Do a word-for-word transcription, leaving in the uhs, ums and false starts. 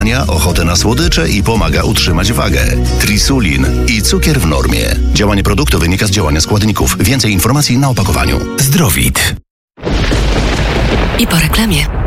ochotę na słodycze i pomaga utrzymać wagę. Trisulin i cukier w normie. Działanie produktu wynika z działania składników. Więcej informacji na opakowaniu. Zdrowit. I po reklamie.